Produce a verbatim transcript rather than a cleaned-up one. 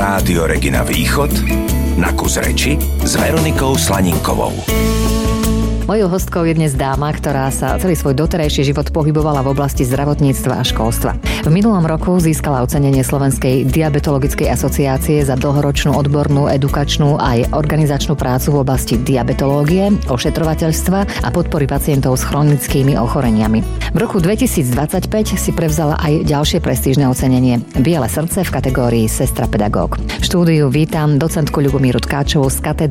Rádio Regina Východ na kus reči s Veronikou Slaninkovou. Mojou hostkou je dnes dáma, ktorá sa celý svoj doterajší život pohybovala v oblasti zdravotníctva a školstva. V minulom roku získala ocenenie Slovenskej diabetologickej asociácie za dlhoročnú odbornú, edukačnú aj organizačnú prácu v oblasti diabetológie, ošetrovateľstva a podpory pacientov s chronickými ochoreniami. V roku dvetisícdvadsaťpäť si prevzala aj ďalšie prestížne ocenenie Biele srdce v kategórii sestra pedagóg. V štúdiu vítam docentku Ľubomíru Tkáčovú z katedry